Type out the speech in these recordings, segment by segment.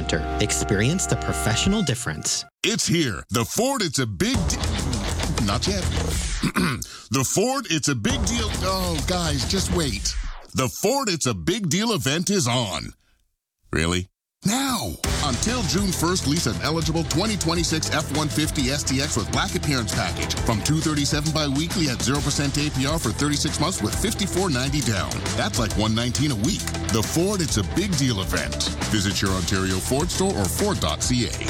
Center. Experience the professional difference. It's here. The Ford It's a Big Not yet. The Ford It's a Big Deal. Oh, guys, just wait. The Ford It's a Big Deal event is on. Really? Now! Until June 1st, lease an eligible 2026 F-150 STX with black appearance package from $237 bi-weekly at 0% APR for 36 months with $54.90 down. That's like $119 a week. The Ford It's a Big Deal event. Visit your Ontario Ford store or Ford.ca.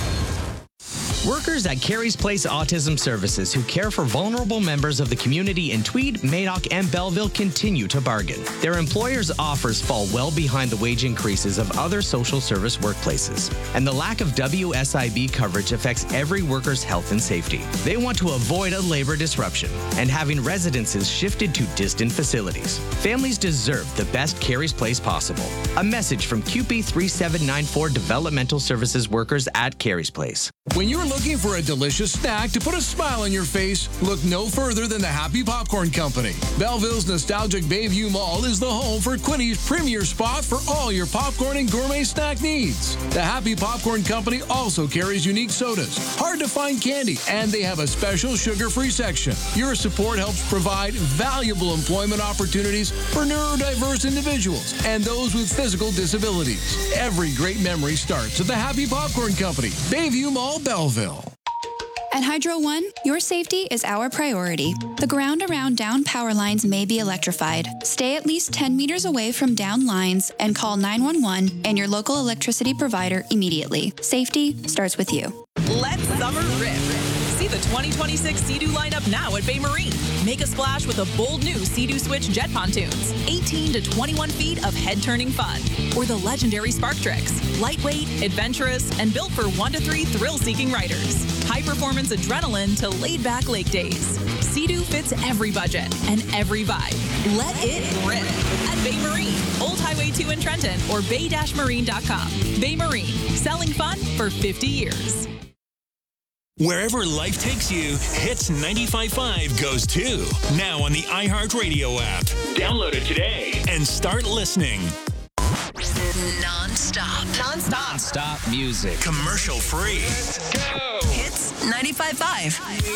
Workers at Carey's Place Autism Services who care for vulnerable members of the community in Tweed, Madoc, and Belleville continue to bargain. Their employers' offers fall well behind the wage increases of other social service workplaces, and the lack of WSIB coverage affects every worker's health and safety. They want to avoid a labor disruption and having residences shifted to distant facilities. Families deserve the best Carey's Place possible. A message from QP 3794 Developmental Services Workers at Carey's Place. When you're looking for a delicious snack to put a smile on your face, look no further than the Happy Popcorn Company. Belleville's nostalgic Bayview Mall is the home for Quinny's premier spot for all your popcorn and gourmet snack needs. The Happy Popcorn Company also carries unique sodas, hard-to-find candy, and they have a special sugar-free section. Your support helps provide valuable employment opportunities for neurodiverse individuals and those with physical disabilities. Every great memory starts at the Happy Popcorn Company, Bayview Mall, Belleville. At Hydro One, your safety is our priority. The ground around down power lines may be electrified. Stay at least 10 meters away from down lines and call 911 and your local electricity provider immediately. Safety starts with you. Let summer rip. See the 2026 Sea-Doo lineup now at Bay Marine. Make a splash with a bold new Sea-Doo Switch jet pontoons. 18 to 21 feet of head-turning fun. Or the legendary Spark Tricks. Lightweight, adventurous, and built for 1 to 3 thrill-seeking riders. High-performance adrenaline to laid-back lake days. Sea-Doo fits every budget and every vibe. Let it rip at Bay Marine, Old Highway 2 in Trenton, or bay-marine.com. Bay Marine, selling fun for 50 years. Wherever life takes you, Hits 95.5 goes too. Now on the iHeartRadio app. Download it today and start listening. Non-stop music. Commercial free. Let's go. Hits 95.5.